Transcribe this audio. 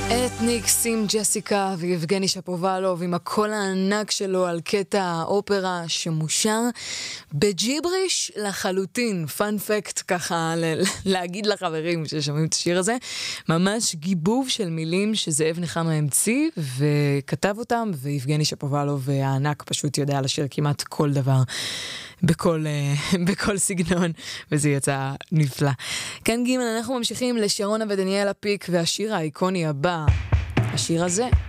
אתניקס עם ג'סיקה ויבגני שפובלוב עם הקול הענק שלו על קטע האופרה שמושר בג'יבריש לחלוטין. פאנ פקט ככה להגיד לחברים ששומעים את השיר הזה, ממש גיבוב של מילים שזאב נחמה המציא וכתב אותם, ויבגני שפובלוב הענק פשוט יודע לשיר כמעט כל דבר בכל סגנון, וזה יצא נפלא. כאן ג' אנחנו ממשיכים לשרונה ודניאלה פיק והשיר האיקוני הבא, השיר הזה